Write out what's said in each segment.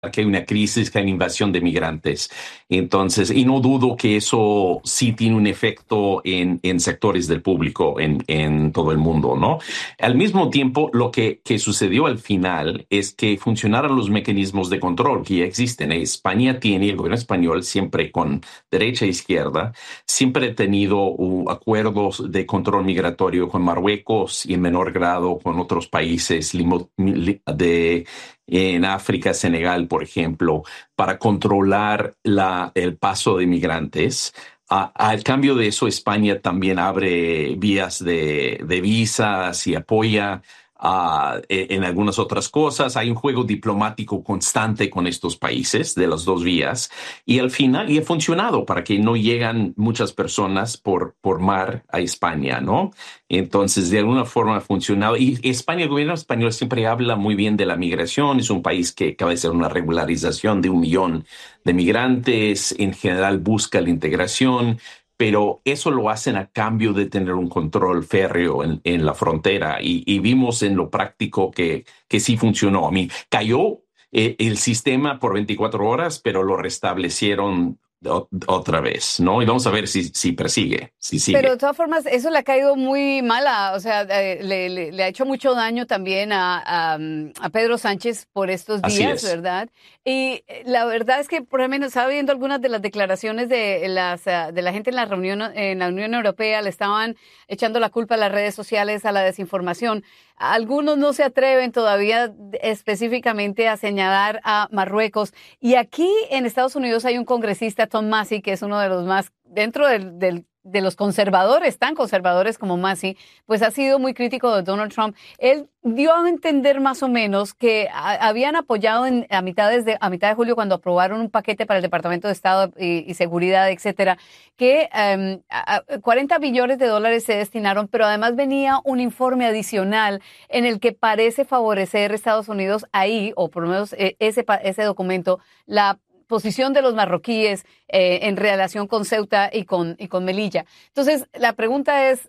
que hay una crisis, que hay una invasión de migrantes. Entonces, y no dudo que eso sí tiene un efecto en sectores del público en todo el mundo, ¿no? Al mismo tiempo, lo que sucedió al final es que funcionaron los mecanismos de control que ya existen. España tiene, el gobierno español siempre con derecha e izquierda, siempre ha tenido acuerdos de control migratorio con Marruecos y en menor grado con otros países en África, Senegal, por ejemplo, para controlar el paso de migrantes. Al cambio de eso, España también abre vías de visas y apoya en algunas otras cosas. Hay un juego diplomático constante con estos países de las dos vías y al final, y ha funcionado para que no llegan muchas personas por mar a España, ¿no? Entonces, de alguna forma ha funcionado. Y España, el gobierno español siempre habla muy bien de la migración. Es un país que acaba de hacer una regularización de 1 millón de migrantes. En general busca la integración, pero eso lo hacen a cambio de tener un control férreo en la frontera. Y vimos en lo práctico que sí funcionó. A mí cayó el sistema por 24 horas, pero lo restablecieron otra vez, ¿no? Y vamos a ver si persigue, si Pero de sigue. todas formas, eso le ha caído muy mala, o sea, le ha hecho mucho daño también a Pedro Sánchez por estos Así días, es. ¿verdad? Y la verdad es que por lo menos estaba viendo algunas de las declaraciones de la gente en la reunión en la Unión Europea, le estaban echando la culpa a las redes sociales, a la desinformación. Algunos no se atreven todavía específicamente a señalar a Marruecos. Y aquí en Estados Unidos hay un congresista, Tom Massey, que es uno de los más dentro de los conservadores, tan conservadores como Massey, pues ha sido muy crítico de Donald Trump. Él dio a entender más o menos que habían apoyado a mitad de julio cuando aprobaron un paquete para el Departamento de Estado y Seguridad, etcétera, que 40 billones de dólares se destinaron, pero además venía un informe adicional en el que parece favorecer a Estados Unidos ahí, o por lo menos ese documento, la posición de los marroquíes en relación con Ceuta y con Melilla. Entonces, la pregunta es,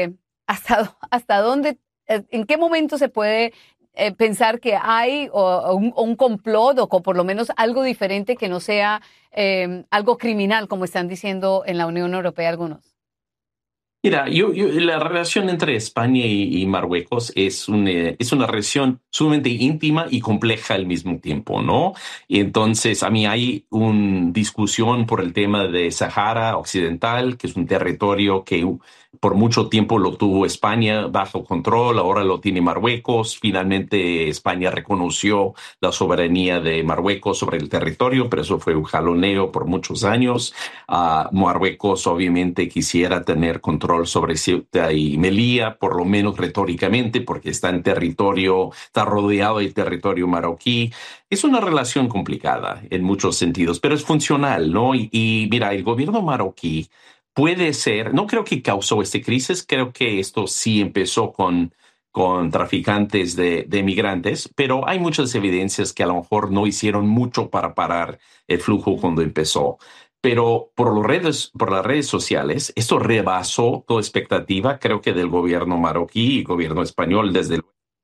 ¿hasta dónde, en qué momento se puede pensar que hay o un complot o por lo menos algo diferente que no sea algo criminal, como están diciendo en la Unión Europea algunos? Mira, la relación entre España y Marruecos es una relación sumamente íntima y compleja al mismo tiempo, ¿no? Y entonces a mí hay una discusión por el tema de Sahara Occidental, que es un territorio que por mucho tiempo lo tuvo España bajo control, ahora lo tiene Marruecos. Finalmente España reconoció la soberanía de Marruecos sobre el territorio, pero eso fue un jaloneo por muchos años. Marruecos obviamente quisiera tener control sobre Ceuta y Melilla, por lo menos retóricamente, porque está en territorio, está rodeado de territorio marroquí. Es una relación complicada en muchos sentidos, pero es funcional, ¿no? Y mira, el gobierno marroquí puede ser, no creo que causó esta crisis, creo que esto sí empezó con traficantes de migrantes, pero hay muchas evidencias que a lo mejor no hicieron mucho para parar el flujo cuando empezó. Pero por las redes sociales, esto rebasó toda expectativa, creo que del gobierno marroquí y gobierno español desde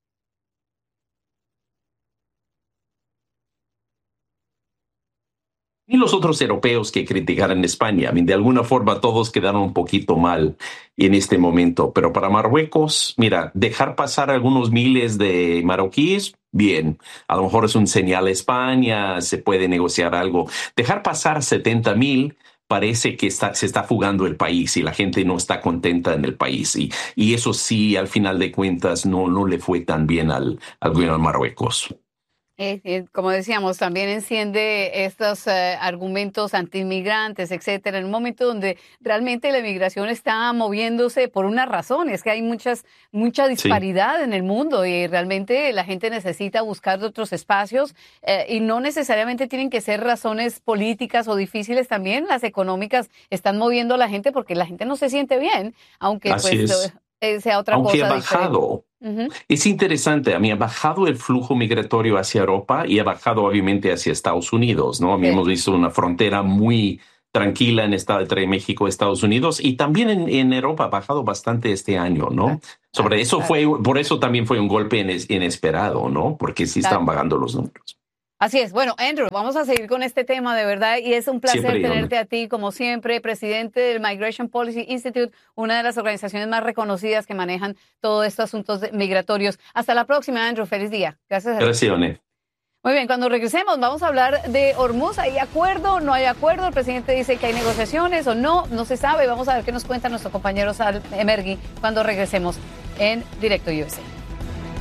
y los otros europeos que criticaron España. I mean, de alguna forma todos quedaron un poquito mal en este momento, pero para Marruecos, mira, dejar pasar algunos miles de marroquíes, bien, a lo mejor es un señal a España, se puede negociar algo. Dejar pasar 70,000 parece que se está fugando el país y la gente no está contenta en el país. Y eso sí, al final de cuentas, no le fue tan bien al gobierno de Marruecos. Como decíamos, también enciende estos argumentos antiinmigrantes, etcétera, en un momento donde realmente la inmigración está moviéndose por una razón, es que hay mucha Sí, disparidad en el mundo y realmente la gente necesita buscar otros espacios y no necesariamente tienen que ser razones políticas o difíciles, también las económicas están moviendo a la gente porque la gente no se siente bien, aunque así pues es. sea otra Aunque ha cosa diferente. bajado. Ujú. Es interesante, a mí ha bajado el flujo migratorio hacia Europa y ha bajado obviamente hacia Estados Unidos, ¿no? A mí hemos Sí, visto una frontera muy tranquila entre México y Estados Unidos y también en Europa ha bajado bastante este año, ¿no? claro, Sobre claro, eso claro. por eso también fue un golpe inesperado, ¿no? Porque sí están Claro. bajando los números. Así es. Bueno, Andrew, vamos a seguir con este tema de verdad y es un placer Siempre, tenerte a ti, como siempre, presidente del Migration Policy Institute, una de las organizaciones más reconocidas que manejan todos estos asuntos migratorios. Hasta la próxima, Andrew. Feliz día. Gracias a ti. Gracias. Muy bien, cuando regresemos vamos a hablar de Hormuz. ¿Hay acuerdo? ¿No hay acuerdo? El presidente dice que hay negociaciones o no, no se sabe. Vamos a ver qué nos cuenta nuestro compañero Sal Emergui cuando regresemos en Directo USA.